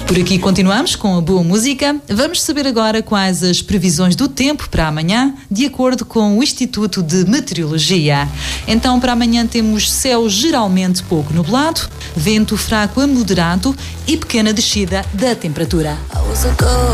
Por aqui continuamos com a boa música. Vamos saber agora quais as previsões do tempo para amanhã, de acordo com o Instituto de Meteorologia. Então, para amanhã temos céu geralmente pouco nublado, vento fraco a moderado e pequena descida da temperatura.